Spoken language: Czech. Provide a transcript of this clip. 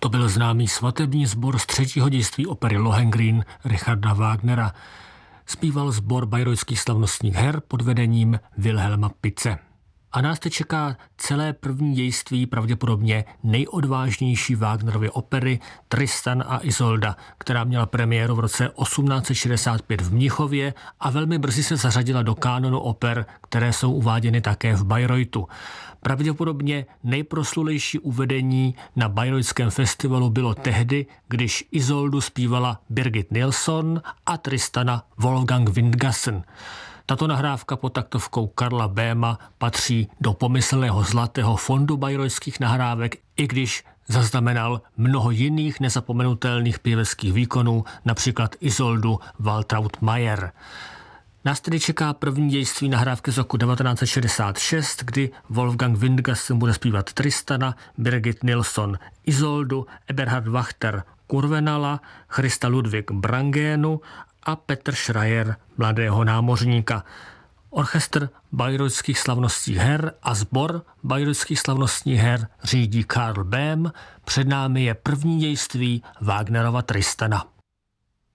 To byl známý svatební sbor z třetího dějství opery Lohengrin Richarda Wagnera. Zpíval sbor bayreuthských slavnostních her pod vedením Wilhelma Pitze. A nás teď čeká celé první dějství pravděpodobně nejodvážnější Wagnerovy opery Tristan a Isolda, která měla premiéru v roce 1865 v Mnichově a velmi brzy se zařadila do kánonu oper, které jsou uváděny také v Bayreuthu. Pravděpodobně nejproslulejší uvedení na Bayreutském festivalu bylo tehdy, když Isoldu zpívala Birgit Nilsson a Tristana Wolfgang Windgassen. Tato nahrávka pod taktovkou Karla Béma patří do pomyslného zlatého fondu bayreuthských nahrávek, i když zaznamenal mnoho jiných nezapomenutelných pěveckých výkonů, například Isoldu Waltraud Mayer. Nás tedy čeká první dějství nahrávky z roku 1966, kdy Wolfgang Windgassen bude zpívat Tristana, Birgit Nilsson Isoldu, Eberhard Wachter Kurvenala, Christa Ludwig Brangénu a Petr Schreier, mladého námořníka. Orchestr bayreuthských slavnostních her a sbor bayreuthských slavnostních her řídí Karl Böhm. Před námi je první dějství Wagnerova Tristana.